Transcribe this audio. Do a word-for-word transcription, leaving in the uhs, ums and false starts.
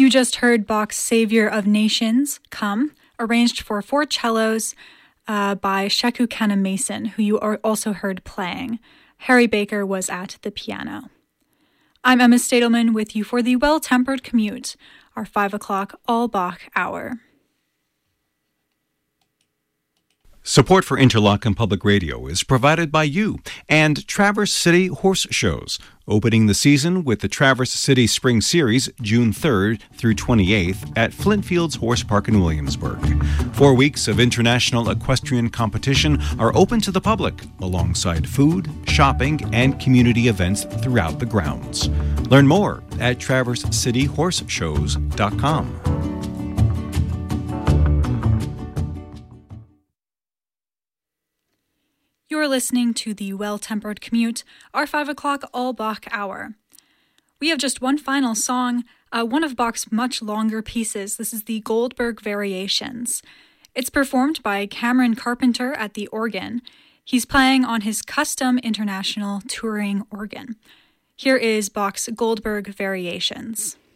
You just heard Bach's Savior of Nations, Come, arranged for four cellos uh, by Sheku Kana-Mason, who you also heard playing. Harry Baker was at the piano. I'm Emma Stadelman with you for the Well-Tempered Commute, our five o'clock all-Bach hour. Support for Interlochen Public Radio is provided by you and Traverse City Horse Shows, opening the season with the Traverse City Spring Series June third through twenty-eighth at Flintfields Horse Park in Williamsburg. Four weeks of international equestrian competition are open to the public, alongside food, shopping, and community events throughout the grounds. Learn more at traverse city horse shows dot com. You're listening to the Well-Tempered Commute, our five o'clock all-Bach hour. We have just one final song, uh, one of Bach's much longer pieces. This is the Goldberg Variations. It's performed by Cameron Carpenter at the organ. He's playing on his custom international touring organ. Here is Bach's Goldberg Variations.